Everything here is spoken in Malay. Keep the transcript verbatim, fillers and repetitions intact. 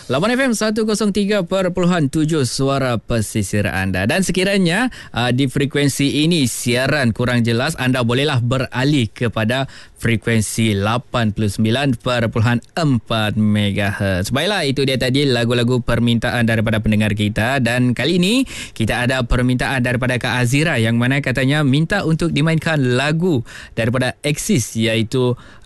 Lawan F M seratus tiga perpuluhan tujuh suara pesisir anda. Dan sekiranya uh, di frekuensi ini siaran kurang jelas, anda bolehlah beralih kepada frekuensi lapan puluh sembilan perpuluhan empat megahertz. Baiklah, itu dia tadi lagu-lagu permintaan daripada pendengar kita. Dan kali ini kita ada permintaan daripada Kak Azira yang mana katanya minta untuk dimainkan lagu daripada Axis, iaitu